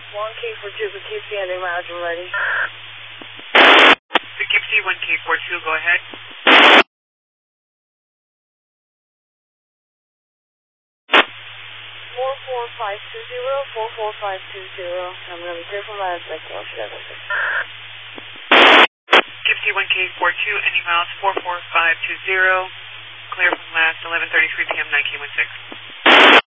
1K42, Poughkeepsie, ending mileage when ready. Poughkeepsie, 1K42, go ahead. 44520, I'm going to be clear for miles, like Chicago 6. Poughkeepsie, 1K42, ending miles 44520, clear from last 11:33 p.m. 9K16.